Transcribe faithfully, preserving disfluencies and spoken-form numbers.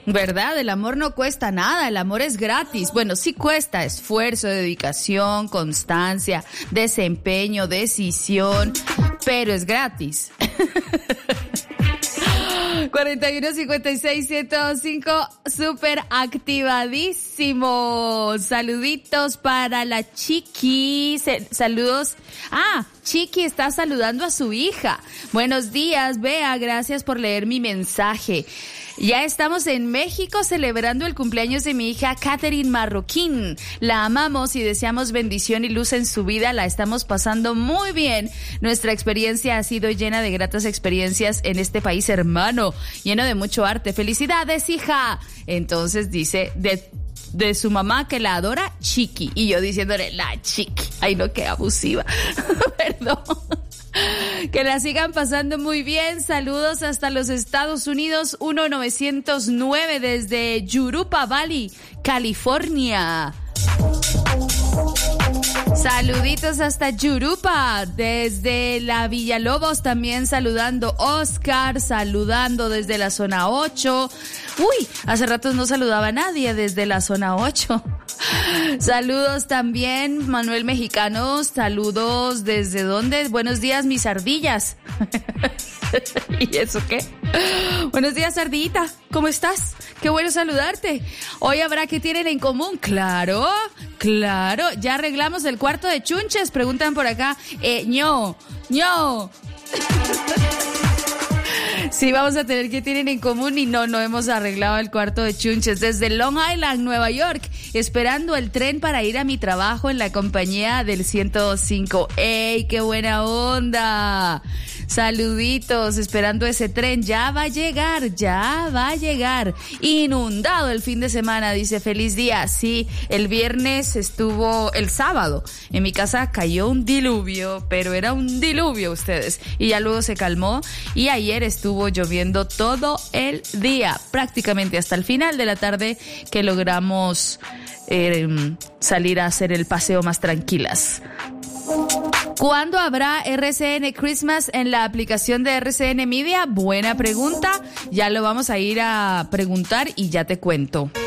¿Verdad? El amor no cuesta nada, el amor es gratis. Bueno, sí cuesta esfuerzo, dedicación, constancia, desempeño, decisión, pero es gratis. cuarenta y uno cincuenta y seis ciento cinco, súper activadísimo. Saluditos para la Chiqui. Saludos. Ah, Chiqui está saludando a su hija. Buenos días, Bea. Gracias por leer mi mensaje. Ya estamos en México celebrando el cumpleaños de mi hija Catherine Marroquín. La amamos y deseamos bendición y luz en su vida. La estamos pasando muy bien. Nuestra experiencia ha sido llena de gratas experiencias en este país hermano, lleno de mucho arte. ¡Felicidades, hija! Entonces dice de, de su mamá que la adora, Chiqui. Y yo diciéndole, la Chiqui. Ay, no, qué abusiva. Perdón. Que la sigan pasando muy bien. Saludos hasta los Estados Unidos. uno nueve cero nueve desde Jurupa Valley, California. Saluditos hasta Jurupa, desde la Villalobos también saludando. Oscar, saludando desde la zona ocho. Uy, hace rato no saludaba a nadie desde la zona ocho. Saludos también, Manuel Mexicano, saludos desde dónde. Buenos días, mis ardillas. ¿Y eso qué? Buenos días, ardillita, ¿cómo estás? Qué bueno saludarte. Hoy habrá que tienen en común. Claro, claro, ya arreglamos el cuarto de chunches, preguntan por acá. Eh, ño, ño. Sí, vamos a tener que tienen en común y no, no hemos arreglado el cuarto de chunches. Desde Long Island, Nueva York, esperando el tren para ir a mi trabajo en la compañía del ciento cinco. ¡Ey, qué buena onda! Saluditos, esperando ese tren. Ya va a llegar, ya va a llegar. Inundado el fin de semana, dice, feliz día. Sí, el viernes estuvo, el sábado, en mi casa cayó un diluvio, pero era un diluvio, ustedes. Y ya luego se calmó y ayer estuvo lloviendo todo el día, prácticamente hasta el final de la tarde que logramos eh, salir a hacer el paseo más tranquilas. ¿Cuándo habrá R C N Christmas en la aplicación de R C N Media? Buena pregunta, ya lo vamos a ir a preguntar y ya te cuento.